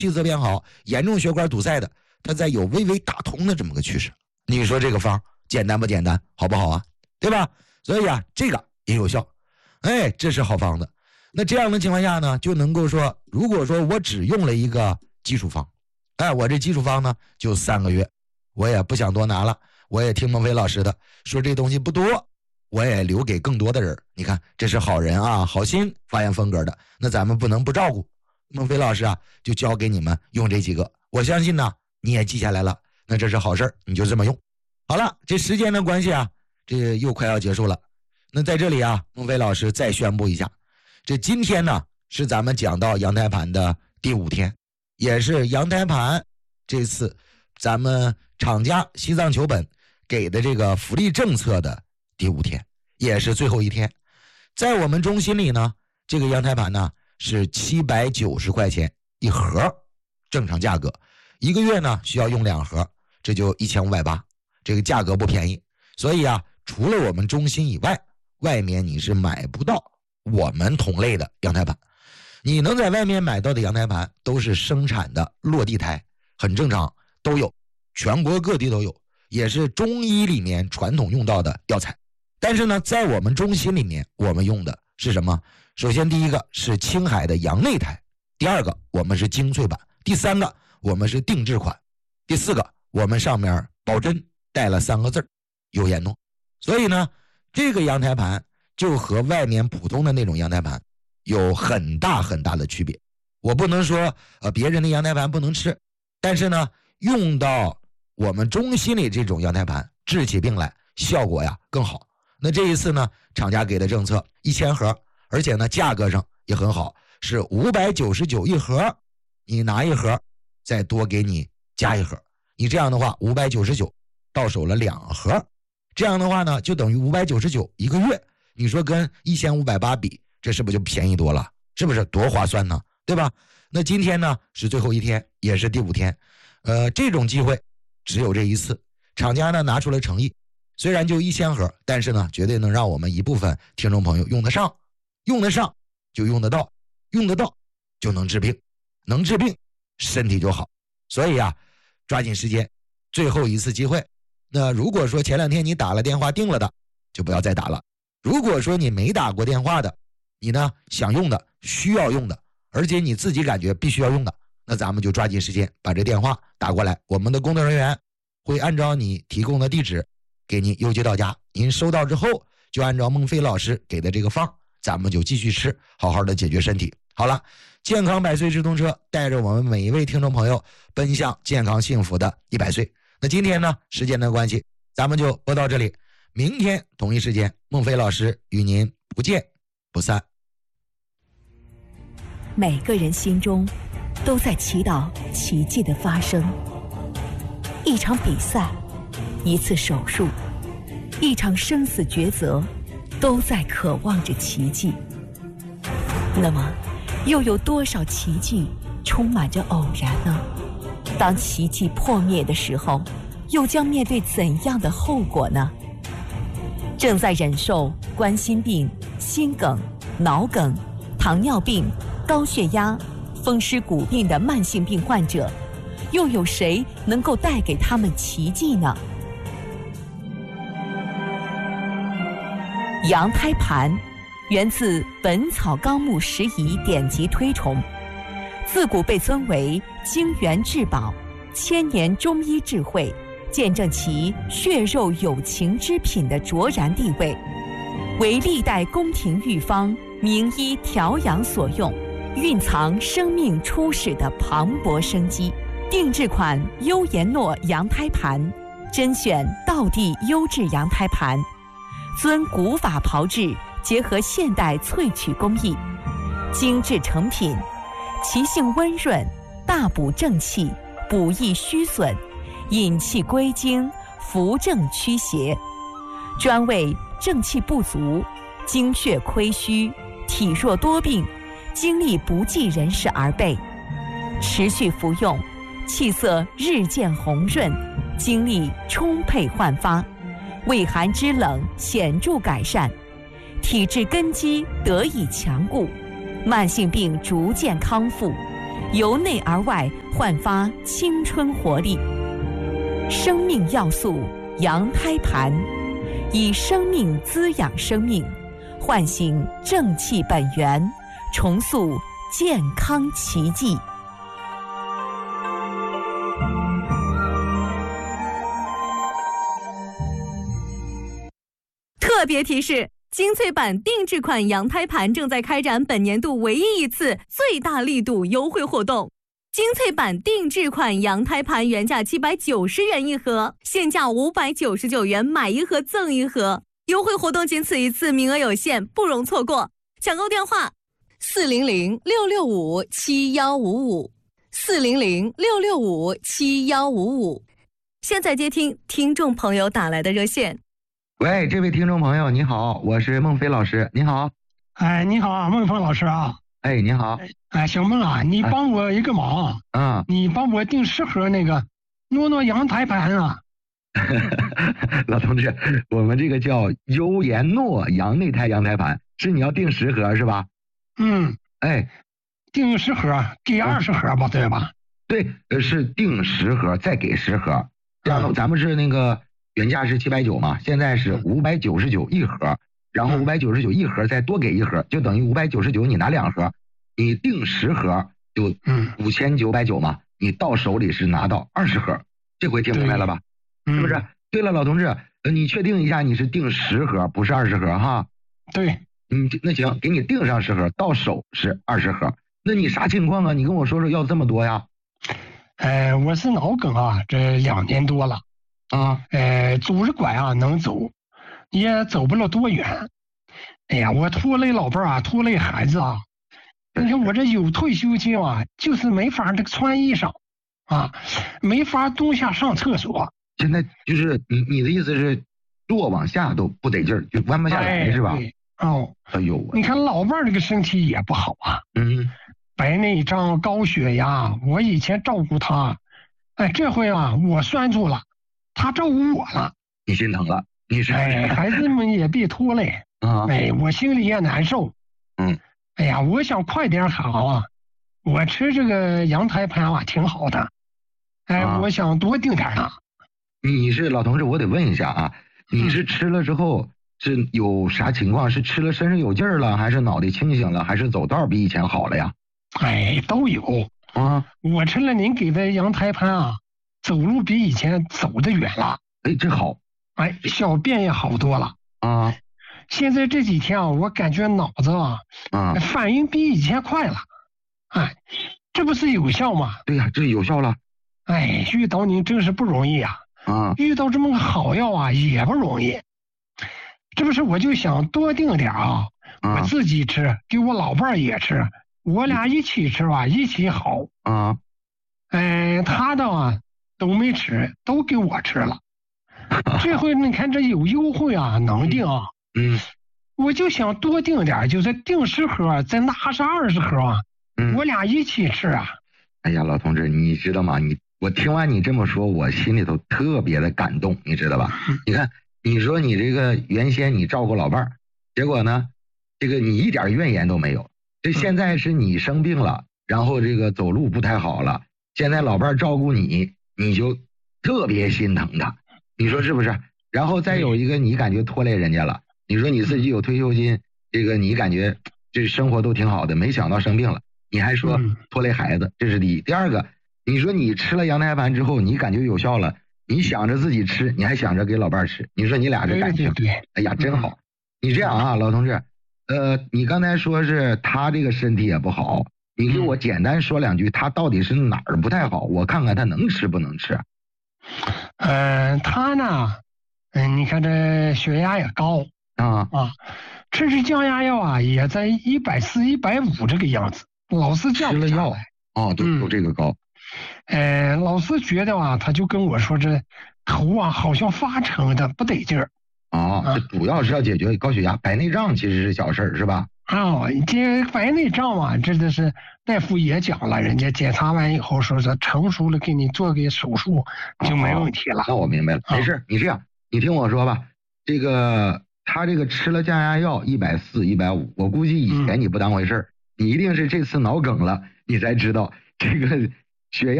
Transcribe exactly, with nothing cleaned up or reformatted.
气色变好，严重血管堵塞的，它在有微微打通的这么个趋势。你说这个方简单不简单，好不好啊？对吧？所以啊，这个也有效。哎，这是好方子。那这样的情况下呢，就能够说，如果说我只用了一个基础方，哎，我这基础方呢就三个月，我也不想多拿了，我也听孟非老师的，说这东西不多，我也留给更多的人。你看，这是好人啊，好心发扬风格的，那咱们不能不照顾。孟非老师啊，就教给你们用这几个，我相信呢，你也记下来了，那这是好事，你就这么用。好了，这时间的关系啊，这又快要结束了。那在这里啊，孟非老师再宣布一下，这今天呢是咱们讲到阳台盘的第五天，也是阳台盘这次咱们厂家西藏球本给的这个福利政策的第五天，也是最后一天。在我们中心里呢，这个阳台盘呢是七百九十块钱一盒，正常价格，一个月呢需要用两盒，这就一千五百八，这个价格不便宜。所以啊，除了我们中心以外，外面你是买不到我们同类的阳台盘。你能在外面买到的阳台盘都是生产的落地胎，很正常，都有，全国各地都有，也是中医里面传统用到的药材。但是呢，在我们中心里面，我们用的是什么？首先第一个是青海的阳内胎，第二个我们是精粹版，第三个我们是定制款，第四个我们上面保真带了三个字，有烟囱。所以呢，这个阳台盘就和外面普通的那种阳台盘有很大很大的区别。我不能说呃别人的阳台盘不能吃，但是呢，用到我们中心里这种阳台盘治起病来效果呀更好。那这一次呢，厂家给的政策一千盒，而且呢价格上也很好，是五百九十九一盒，你拿一盒再多给你加一盒，你这样的话五百九十九到手了两盒，这样的话呢就等于五百九十九一个月。你说跟一千五百八比，这是不是就便宜多了？是不是多划算呢？对吧？那今天呢是最后一天，也是第五天，呃，这种机会只有这一次，厂家呢拿出了诚意，虽然就一千盒，但是呢绝对能让我们一部分听众朋友用得上，用得上就用得到，用得到就能治病，能治病身体就好。所以啊，抓紧时间，最后一次机会。那如果说前两天你打了电话订了的，就不要再打了。如果说你没打过电话的，你呢想用的，需要用的，而且你自己感觉必须要用的，那咱们就抓紧时间把这电话打过来，我们的工作人员会按照你提供的地址给您邮寄到家，您收到之后就按照孟非老师给的这个方，咱们就继续吃，好好的解决身体。好了，健康百岁直通车带着我们每一位听众朋友奔向健康幸福的一百岁。那今天呢，时间的关系，咱们就播到这里，明天同一时间，孟非老师与您不见不散。 每个人心中都在祈祷奇迹的发生，一场比赛，一次手术，一场生死抉择，都在渴望着奇迹。那么又有多少奇迹充满着偶然呢？当奇迹破灭的时候，又将面对怎样的后果呢？正在忍受冠心病、心梗、脑梗、糖尿病、高血压、风湿骨病的慢性病患者，又有谁能够带给他们奇迹呢？羊胎盘源自《本草纲目拾遗》典籍推崇，自古被尊为精元至宝，千年中医智慧，见证其血肉有情之品的卓然地位，为历代宫廷御方、名医调养所用，蕴藏生命初始的磅礴生机。定制款优颜诺羊胎盘，甄选道地优质羊胎盘，遵古法炮制，结合现代萃取工艺，精致成品，其性温润，大补正气，补益虚损，引气归经，扶正驱邪，专为正气不足、精血亏虚、体弱多病、精力不济人士而备。持续服用，气色日渐红润，精力充沛焕发，胃寒肢冷显著改善，体质根基得以强固，慢性病逐渐康复， 由内而外焕发青春活力。生命要素羊胎盘，以生命滋养生命，唤醒正气本源，重塑健康奇迹。特别提示：精粹版定制款羊胎盘正在开展本年度唯一一次最大力度优惠活动。精粹版定制款羊胎盘原价七百九十元一盒，现价五百九十九元，买一盒赠一盒。优惠活动仅此一次，名额有限，不容错过。抢购电话：四零零六六五七幺五五，四零零六六五七幺五五。现在接听听众朋友打来的热线。 喂，这位听众朋友，你好，我是孟非老师，你好。 哎，你好啊，孟峰老师啊。 哎，你好。 哎，小孟啊，你帮我一个忙啊， 嗯， 你帮我订十盒那个诺诺羊胎盘啊。 老同志，我们这个叫优颜诺羊内胎羊胎盘，是你要订十盒是吧？ 嗯， 哎， 订十盒，给二十盒吧，对吧？ 对，呃，是订十盒再给十盒，这样咱们是那个原价是七百九嘛，现在是五百九十九一盒，然后五百九十九一盒再多给一盒，就等于五百九十九，你拿两盒，你订十盒就五千九百九嘛，你到手里是拿到二十盒，这回听明白了吧？是不是？对了，老同志，呃，你确定一下你是订十盒不是二十盒哈？ 对， 嗯，那行，给你订上十盒，到手是二十盒。那你啥情况啊？你跟我说说要这么多呀？ 呃，我是脑梗啊，这两年多了啊， 呃，拄着拐啊能走，也走不了多远。哎呀，我拖累老伴儿啊，拖累孩子啊。你看我这有退休金啊，就是没法这个穿衣裳啊，没法蹲下上厕所。 现在就是你你的意思是坐往下都不得劲儿，就弯不下来、哎、是吧？ 哦， 哎呦， 你看老伴儿这个身体也不好啊， 嗯， 白内障、高血压，我以前照顾他，哎，这回啊我拴住了，他照顾我了， 你心疼了，你是哎，孩子们也别拖累啊， 哎，我心里也难受， 嗯， 哎呀，我想快点好啊，我吃这个羊胎盘啊挺好的，哎，啊、我想多订点啊。 你是老同志，我得问一下啊，你是吃了之后是有啥情况？是吃了身上有劲儿了，还是脑袋清醒了，还是走道比以前好了呀？ 哎，都有啊。我吃了您给的羊胎盘啊，走路比以前走得远了。 哎，这好。 哎，小便也好多了啊。 现在这几天啊，我感觉脑子啊，啊反应比以前快了。哎，这不是有效吗？ 对呀、啊，这有效了。 哎，遇到您真是不容易啊。 啊， 遇到这么个好药啊也不容易，这不是我就想多订点啊，啊我自己吃，给我老伴儿也吃，我俩一起吃吧，一起好啊。 哎，他的啊都没吃，都给我吃了。这回你看这有优惠啊，能订啊。 嗯， 我就想多订点，就是订十盒，再拿上二十盒啊，嗯，我俩一起吃啊。 哎呀，老同志，你知道吗？你。我听完你这么说，我心里头特别的感动，你知道吧？你看，你说你这个原先你照顾老伴儿，结果呢，这个你一点怨言都没有。这现在是你生病了，然后这个走路不太好了，现在老伴儿照顾你，你就特别心疼他，你说是不是？然后再有一个，你感觉拖累人家了，你说你自己有退休金，这个你感觉这生活都挺好的，没想到生病了，你还说拖累孩子，这是第一。第二个。你说你吃了羊胎盘之后，你感觉有效了，你想着自己吃，你还想着给老伴儿吃，你说你俩这感情， 对对对， 哎呀，真好。你这样啊，老同志，呃，你刚才说是他这个身体也不好，你给我简单说两句，他到底是哪儿不太好？我看看他能吃不能吃。 嗯、呃，他呢，嗯，你看这血压也高啊啊，吃吃降压药啊，也在一百四、一百五这个样子，老是降不下来。 哦，都都这个高。 呃，老师觉得啊，他就跟我说这头啊好像发沉的不得劲儿。 哦，这主要是要解决高血压，白内障其实是小事儿，是吧？ 哦，这白内障嘛，这的是大夫也讲了，人家检查完以后说是成熟了，给你做个手术就没问题了。 哦、那我明白了，没事、哦，你这样，你听我说吧，这个他这个吃了降压药一百四、一百五，我估计以前你不当回事儿、嗯，你一定是这次脑梗了，你才知道。 这个血压。